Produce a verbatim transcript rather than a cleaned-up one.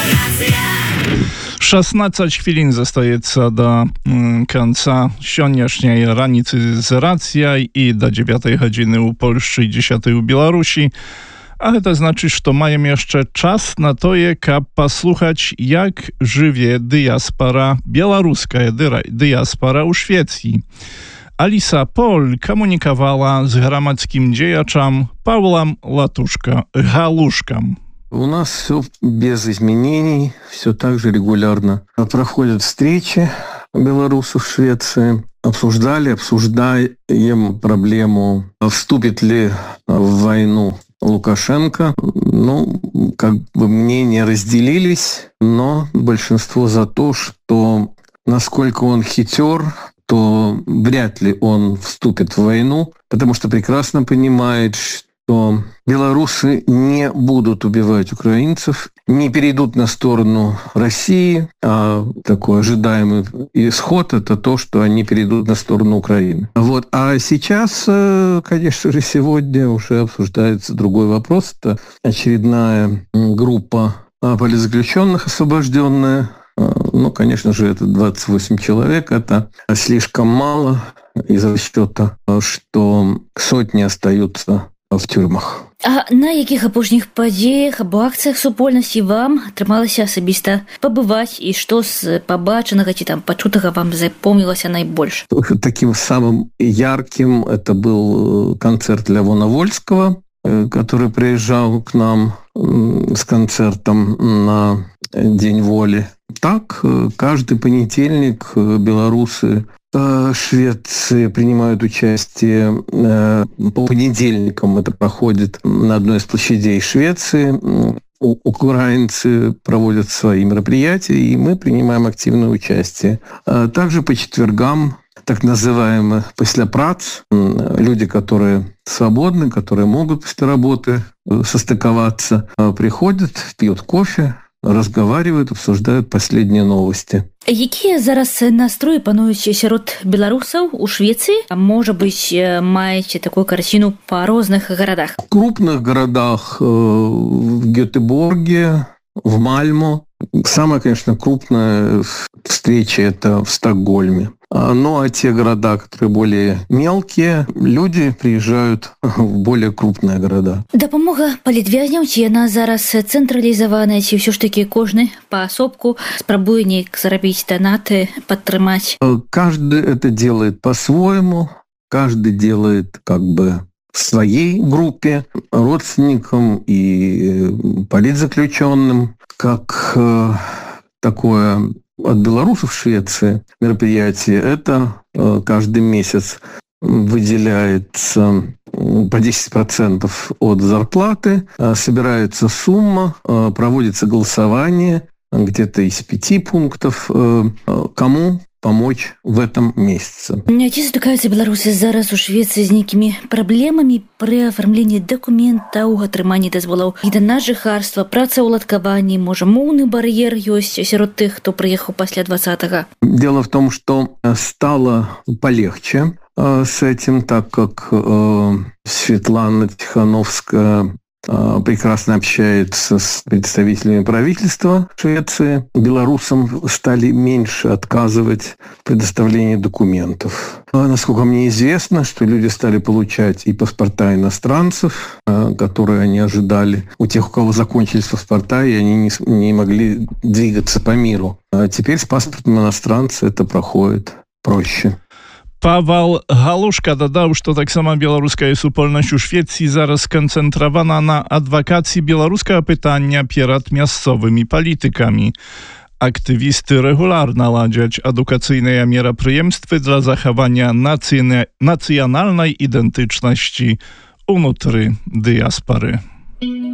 шестнадцать хвілін застаецца да м, канца сённяшняй раніцы з рацыяй і да дзевятай гадзіны ў Польшчы і дзесятай у Беларусі. А гэта значыць, што маем яшчэ час на тое, каб паслухаць, як жыве дыяспара, беларуская дыяспара ў Швецыі. Alisa Pol komunikowała z громадским дзеячам Павлом Латушко, Галушком. У нас все без изменений, все так же регулярно проходят встречи белорусов в Швеции. Обсуждали, обсуждаем проблему, вступит ли в войну Лукашенко. Ну, как бы мнения разделились, но большинство за то, что насколько он хитер, то вряд ли он вступит в войну, потому что прекрасно понимает, что белорусы не будут убивать украинцев, не перейдут на сторону России, а такой ожидаемый исход – это то, что они перейдут на сторону Украины. Вот. А сейчас, конечно же, сегодня уже обсуждается другой вопрос. Это очередная группа политзаключенных, освобожденная. Ну, конечно же, это двадцать восемь человек. Это слишком мало из-за расчета, что сотни остаются в тюрьмах. А на якіх апошніх падзеях або акцыях супольнасці вам атрымалася асабіста пабываць, і што з пабачанага ці там пачутага вам запомнілася найбольш? Таким самым ярким это был концерт Левона Вольского, который приезжал к нам с концертом на День воли. Так, каждый понедельник белорусы в Швеции принимают участие. По понедельникам это проходит на одной из площадей Швеции. Украинцы проводят свои мероприятия, и мы принимаем активное участие. Также по четвергам так называемые «послепрац», люди, которые свободны, которые могут после работы состыковаться, приходят, пьют кофе, разговаривают, обсуждают последние новости. Якія зараз настроі пануюць сярод беларусаў у Швеции? А может быть, маете такую картину по розных городах? В крупных городах, в Гетеборге, в Мальмо. Самая, конечно, крупная встреча – это в Стокгольме. Ну, а те города, которые более мелкие, люди приезжают в более крупные города. Дапамога палітвязням, ці яна зараз цэнтралізаваная, ці ўсё ж такі кожны паасобку спрабуе неяк зарабіць донаты, падтрымаць? Каждый это делает по-своему, каждый делает как бы в своей группе, родственникам и политзаключенным, как такое от белорусов в Швеции мероприятие. Это каждый месяц выделяется по десять процентов от зарплаты, собирается сумма, проводится голосование где-то из пяти пунктов, кому помочь в этом месяце. Ці сутыкаюцца беларусы зараз у Швеции з нейкімі праблемамі пры афармленні дакументаў, атрыманні дазволаў і на жыхарства, працаўладкаванні, можа, моўны бар'ер ёсць сярод тых, хто прыехаў пасля двадцатага? Дело в том, что стало полегче с этим, так как Светлана Тихановская прекрасно общается с представителями правительства Швеции. Белорусам стали меньше отказывать в предоставлении документов. Насколько мне известно, что люди стали получать и паспорта иностранцев, которые они ожидали, у тех, у кого закончились паспорта, и они не, не могли двигаться по миру. А теперь с паспортом иностранца это проходит проще. Павел Галушка дадаў, што таксама беларуская супольнасць у Швецыі зараз сканцэнтравана на адвакацыі беларускага пытання перад мясцовымі палітыкамі. Актывісты рэгулярна ладзяць адукацыйныя мерапрыемствы для захавання нацыянальнай ідэнтычнасці ўнутры дыяспары.